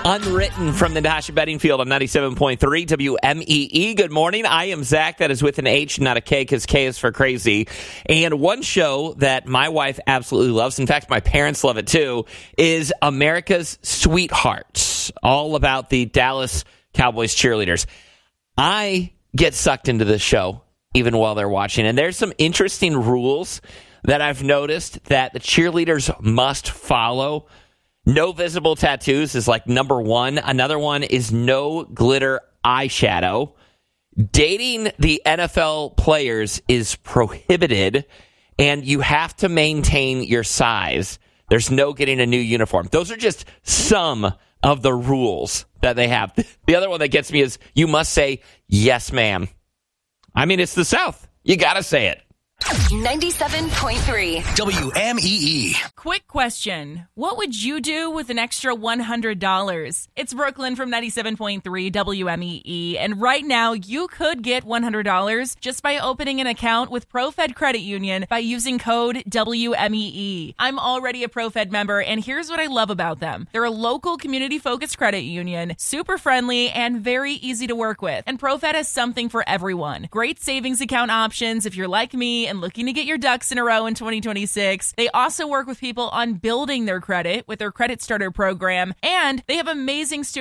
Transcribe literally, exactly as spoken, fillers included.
Unwritten from Natasha Bedingfield on ninety-seven point three W M E E. Good morning. I am Zach. That is with an H, not a K, because K is for crazy. And one show that my wife absolutely loves, in fact, my parents love it too, is America's Sweethearts, all about the Dallas Cowboys cheerleaders. I get sucked into this show even while they're watching, and there's some interesting rules that I've noticed that the cheerleaders must follow. No visible tattoos is like number one. Another one is no glitter eyeshadow. Dating the N F L players is prohibited, and you have to maintain your size. There's no getting a new uniform. Those are just some of the rules that they have. The other one that gets me is you must say, yes, ma'am. I mean, it's the South. You got to say it. ninety-seven point three W M E E. Quick question. What would you do with an extra one hundred dollars? It's Brooklyn from ninety-seven point three W M E E, and right now you could get one hundred dollars just by opening an account with ProFed Credit Union by using code W M E E. I'm already a ProFed member, and here's what I love about them. They're a local community-focused credit union, super friendly, and very easy to work with. And ProFed has something for everyone. Great savings account options if you're like me and looking to get your ducks in a row in twenty twenty-six. They also work with people on building their credit with their Credit Starter program, and they have amazing student